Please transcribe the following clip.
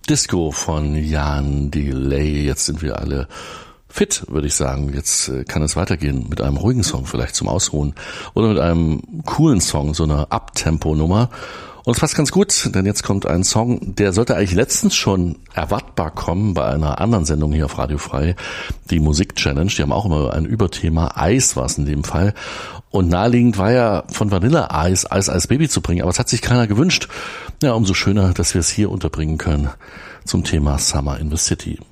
Disco von Jan Delay. Jetzt sind wir alle fit, würde ich sagen. Jetzt kann es weitergehen mit einem ruhigen Song vielleicht zum Ausruhen oder mit einem coolen Song, so einer Uptempo-Nummer. Und es passt ganz gut, denn jetzt kommt ein Song, der sollte eigentlich letztens schon erwartbar kommen bei einer anderen Sendung hier auf Radio Frei, die Musik-Challenge. Die haben auch immer ein Überthema, Eis war es in dem Fall. Und naheliegend war ja von Vanilleeis Eis als Baby zu bringen, aber es hat sich keiner gewünscht. Ja, umso schöner, dass wir es hier unterbringen können zum Thema Summer in the City.